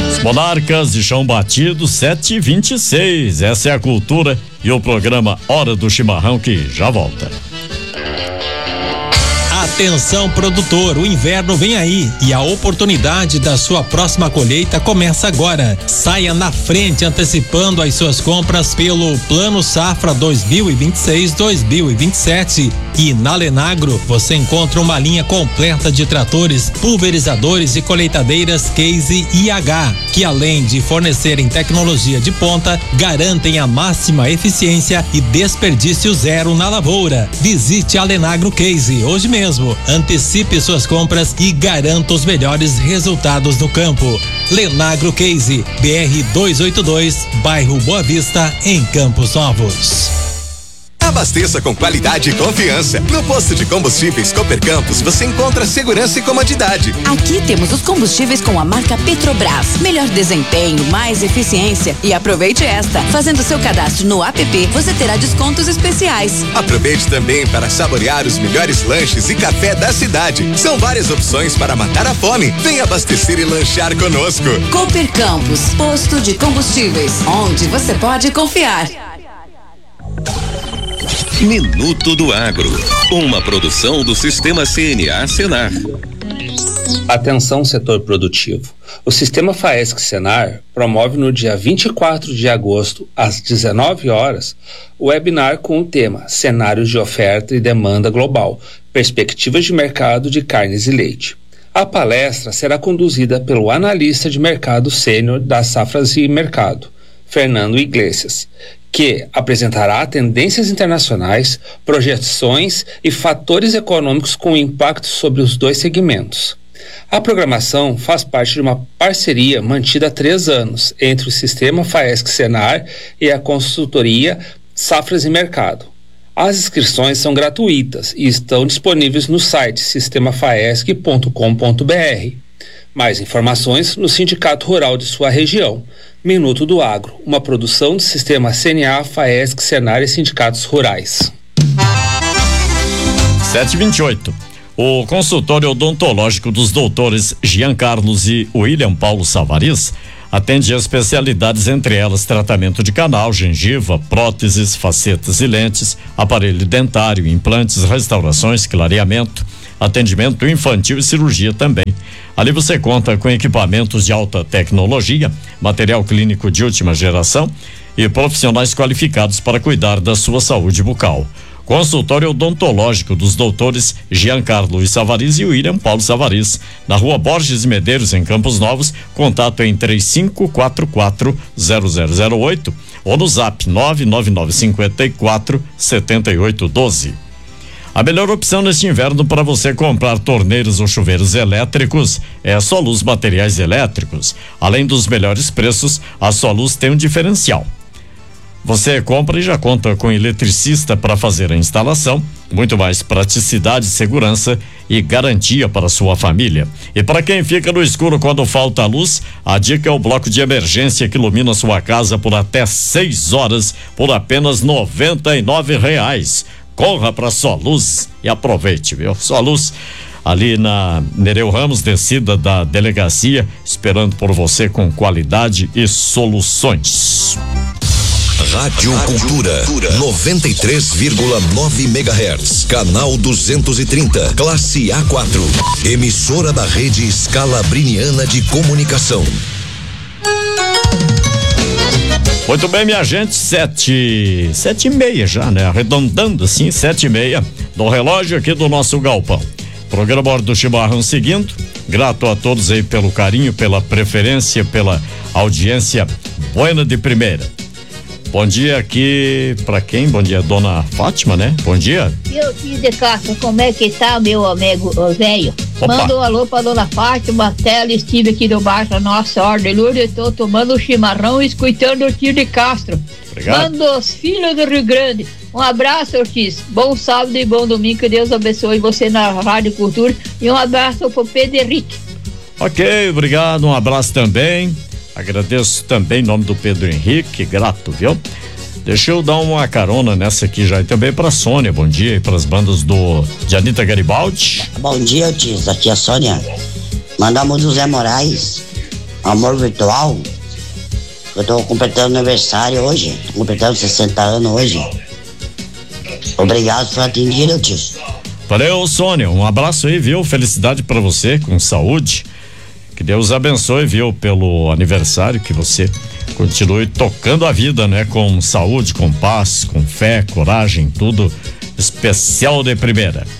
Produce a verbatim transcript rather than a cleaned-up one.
Os Monarcas de Chão Batido, sete e vinte e seis. Essa é a cultura e o programa Hora do Chimarrão que já volta. Atenção produtor, o inverno vem aí e a oportunidade da sua próxima colheita começa agora. Saia na frente antecipando as suas compras pelo Plano Safra dois mil e vinte e seis dois mil e vinte e sete. E na Lenagro você encontra uma linha completa de tratores, pulverizadores e colheitadeiras Case I H, que além de fornecerem tecnologia de ponta, garantem a máxima eficiência e desperdício zero na lavoura. Visite a Lenagro Case hoje mesmo. Antecipe suas compras e garanta os melhores resultados no campo. Lenagro Case, B R duzentos e oitenta e dois, bairro Boa Vista, em Campos Novos. Abasteça com qualidade e confiança. No posto de combustíveis Cooper Campos você encontra segurança e comodidade. Aqui temos os combustíveis com a marca Petrobras. Melhor desempenho, mais eficiência. E aproveite esta. Fazendo seu cadastro no app, você terá descontos especiais. Aproveite também para saborear os melhores lanches e café da cidade. São várias opções para matar a fome. Venha abastecer e lanchar conosco. Cooper Campos, posto de combustíveis, onde você pode confiar. Minuto do Agro, uma produção do Sistema C N A Senar. Atenção setor produtivo. O Sistema Faesc Senar promove no dia vinte e quatro de agosto, às dezenove horas, o webinar com o tema Cenários de Oferta e Demanda Global, Perspectivas de Mercado de Carnes e Leite. A palestra será conduzida pelo analista de mercado sênior das Safras e Mercado, Fernando Iglesias, que apresentará tendências internacionais, projeções e fatores econômicos com impacto sobre os dois segmentos. A programação faz parte de uma parceria mantida há três anos entre o Sistema Faesc Senar e a consultoria Safras e Mercado. As inscrições são gratuitas e estão disponíveis no site sistema faesc ponto com ponto b r. Mais informações no Sindicato Rural de sua região. Minuto do Agro, uma produção do Sistema C N A, Faesc, Senar e Sindicatos Rurais. sete e vinte e oito. O consultório odontológico dos doutores Jean Carlos e William Paulo Savariz atende especialidades, entre elas tratamento de canal, gengiva, próteses, facetas e lentes, aparelho dentário, implantes, restaurações, clareamento, atendimento infantil e cirurgia também. Ali você conta com equipamentos de alta tecnologia, material clínico de última geração e profissionais qualificados para cuidar da sua saúde bucal. Consultório odontológico dos doutores Giancarlo Savariz e William Paulo Savariz, na Rua Borges Medeiros, em Campos Novos. Contato em três cinco quatro quatro zero zero zero oito ou no zap nove nove nove cinco quatro sete oito um dois. A melhor opção neste inverno para você comprar torneiras ou chuveiros elétricos é a Soluz Materiais Elétricos. Além dos melhores preços, a Soluz tem um diferencial. Você compra e já conta com eletricista para fazer a instalação, muito mais praticidade, segurança e garantia para sua família. E para quem fica no escuro quando falta a luz, a dica é o bloco de emergência que ilumina sua casa por até seis horas por apenas noventa e nove reais. Corra para Soluz e aproveite, viu? Soluz ali na Nereu Ramos, descida da delegacia, esperando por você com qualidade e soluções. Rádio Cultura, noventa e três vírgula nove megahertz, canal duzentos e trinta, classe A quatro, emissora da rede Scalabriniana de Comunicação. Muito bem, minha gente, sete, sete e meia já, né? Arredondando assim, sete e meia do relógio aqui do nosso galpão. Programa Hora do Chimarrão seguindo. Grato a todos aí pelo carinho, pela preferência, pela audiência buena de primeira. Bom dia aqui pra quem? Bom dia, dona Fátima, né? Bom dia. Meu tio de Castro, como é que tá, meu amigo velho? Manda um alô pra dona Fátima, Tela, estive aqui do baixo da Nossa Ordem Lourdes, estou tomando um chimarrão e escutando o tio de Castro. Obrigado. Manda os filhos do Rio Grande. Um abraço, Ortiz. Bom sábado e bom domingo, que Deus abençoe você na Rádio Cultura. E um abraço pro Pedro Henrique. Ok, obrigado, um abraço também. Agradeço também em nome do Pedro Henrique, grato, viu? Deixa eu dar uma carona nessa aqui já e também pra Sônia, bom dia, e pras bandas do de Anitta Garibaldi. Bom dia, Ortiz, aqui é a Sônia. Mandamos o Zé Moraes Amor Virtual. Eu tô completando aniversário hoje. Tô completando sessenta anos hoje. Obrigado por atender, tio. Valeu, Sônia. Um abraço aí, viu? Felicidade pra você, com saúde. Que Deus abençoe, viu? Pelo aniversário, que você continue tocando a vida, né? Com saúde, com paz, com fé, coragem, tudo especial de primeira.